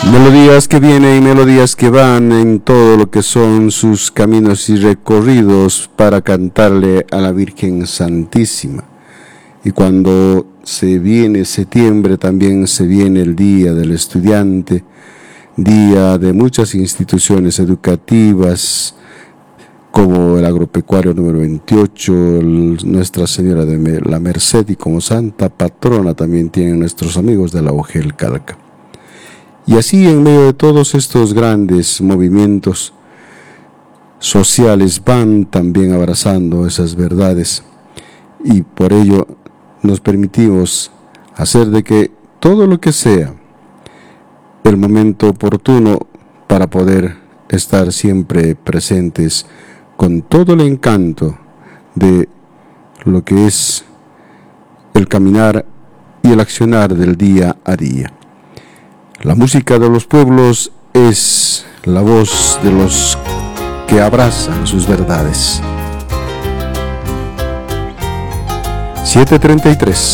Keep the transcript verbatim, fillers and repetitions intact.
Melodías que vienen y melodías que van en todo lo que son sus caminos y recorridos para cantarle a la Virgen Santísima. Y cuando se viene septiembre, también se viene el Día del Estudiante, día de muchas instituciones educativas, como el Agropecuario número veintiocho, el, Nuestra Señora de la Merced, y como Santa Patrona también tienen nuestros amigos de la O G E L Calca. Y así, en medio de todos estos grandes movimientos sociales, van también abrazando esas verdades, y por ello nos permitimos hacer de que todo lo que sea el momento oportuno para poder estar siempre presentes con todo el encanto de lo que es el caminar y el accionar del día a día. La música de los pueblos es la voz de los que abrazan sus verdades. siete treinta y tres